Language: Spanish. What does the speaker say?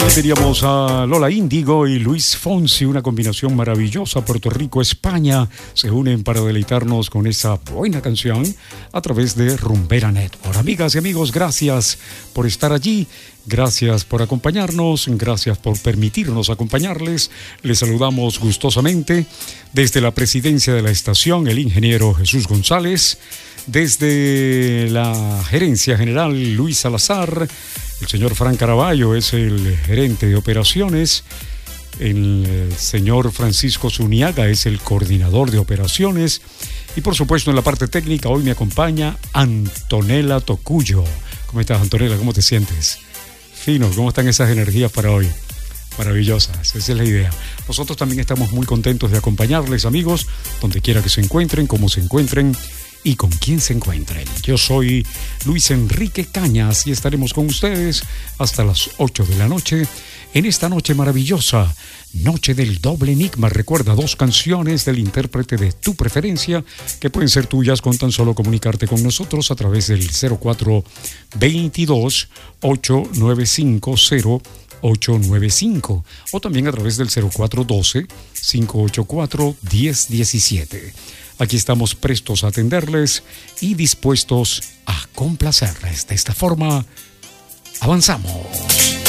Teníamos a Lola Índigo y Luis Fonsi, una combinación maravillosa. Puerto Rico, España se unen para deleitarnos con esa buena canción a través de Rumbera Network. Amigas y amigos, gracias por estar allí, gracias por acompañarnos, gracias por permitirnos acompañarles. Les saludamos gustosamente desde la presidencia de la estación, el ingeniero Jesús González, desde la gerencia general Luis Salazar. El señor Fran Caraballo es el gerente de operaciones. El señor Francisco Zuniaga es el coordinador de operaciones. Y por supuesto en la parte técnica hoy me acompaña Antonella Tocuyo. ¿Cómo estás, Antonella? ¿Cómo te sientes? Fino, ¿cómo están esas energías para hoy? Maravillosas, esa es la idea. Nosotros también estamos muy contentos de acompañarles, amigos, donde quiera que se encuentren, como se encuentren y con quién se encuentren. Yo soy Luis Enrique Cañas y estaremos con ustedes hasta las 8 de la noche en esta noche maravillosa, noche del doble enigma. Recuerda 2 canciones del intérprete de tu preferencia que pueden ser tuyas con tan solo comunicarte con nosotros a través del 0422-895-0895 o también a través del 0412-584-1017. Aquí estamos prestos a atenderles y dispuestos a complacerles. De esta forma, avanzamos.